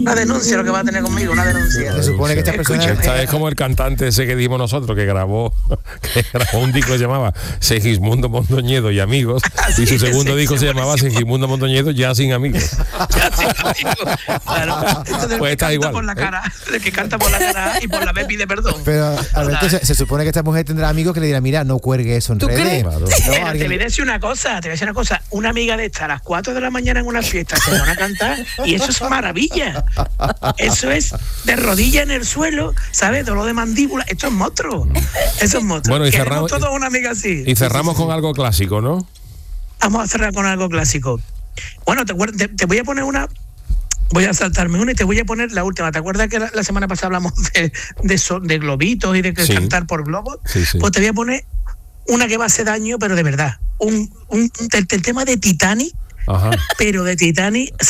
Una denuncia lo que va a tener conmigo, una denuncia. Se supone que esta persona... Esta es como el cantante ese que dijimos nosotros, que grabó un disco que se llamaba Segismundo Mondoñedo y Amigos, y su segundo disco se llamaba Segismundo Mondoñedo ya sin amigos. Ya sin amigos. Claro. Entonces, Pues está igual. Por la cara, el que canta por la cara y por la vez pide perdón. Pero, Alberto, se supone que esta mujer tendrá amigos que le dirán, mira, no cuelgue eso en ¿Tú redes. crees? Claro. No, Pero alguien- te voy a decir una cosa, una amiga de esta a las 4 de la mañana en una fiesta se van a cantar y eso es maravilla. Eso es de rodilla en el suelo, ¿sabes? Dolor de mandíbula, esto es monstruo. Eso es monstruo. Bueno, y Queremos cerramos- todos una amiga así. Y cerramos con algo clásico, ¿no? Vamos a cerrar con algo clásico. Bueno, te voy a poner una. Voy a saltarme una y te voy a poner la última. ¿Te acuerdas que la semana pasada hablamos de globitos y de que Sí. cantar por globos? Sí, sí. Pues te voy a poner una que va a hacer daño, pero de verdad. El tema de Titanic, Ajá. pero de Titanic